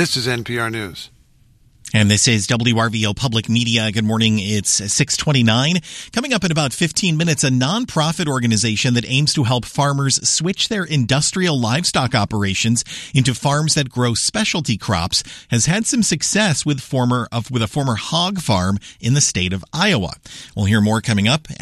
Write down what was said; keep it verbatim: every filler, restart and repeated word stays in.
This is N P R News. And this is W R V O Public Media. Good morning. It's six twenty-nine. Coming up in about fifteen minutes, a nonprofit organization that aims to help farmers switch their industrial livestock operations into farms that grow specialty crops has had some success with former of with a former hog farm in the state of Iowa. We'll hear more coming up.